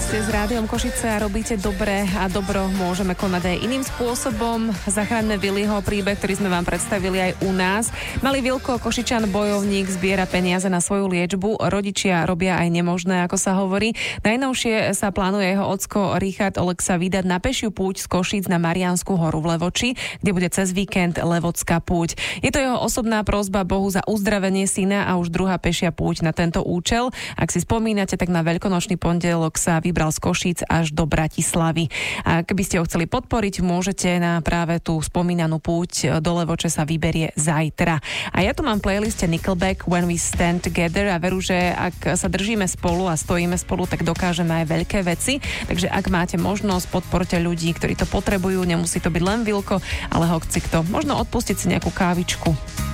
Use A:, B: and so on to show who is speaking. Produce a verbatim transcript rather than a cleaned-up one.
A: Ste s Rádiom Košice a robíte dobre a dobro môžeme konať aj iným spôsobom. Zachráňme Viliho, príbeh, ktorý sme vám predstavili aj u nás. Malý Vilko, Košičan bojovník, zbiera peniaze na svoju liečbu. Rodičia robia aj nemožné, ako sa hovorí. Najnovšie sa plánuje jeho ocko Richard Oleksa vydať na pešiu púť z Košíc na Mariánsku horu v Levoči, kde bude cez víkend Levocká púť. Je to jeho osobná prosba Bohu za uzdravenie syna a už druhá pešia púť na tento účel. Ak si spomínate, tak na veľkonočný pondelok sa vybral z Košíc až do Bratislavy. A keby ste ho chceli podporiť, môžete na práve tú spomínanú púť do Levoče sa vyberie zajtra. A ja tu mám v playliste Nickelback When We Stand Together a veru, že ak sa držíme spolu a stojíme spolu, tak dokážeme aj veľké veci. Takže ak máte možnosť, podporte ľudí, ktorí to potrebujú, nemusí to byť len Vilko, ale hoci kto. Možno odpustiť si nejakú kávičku.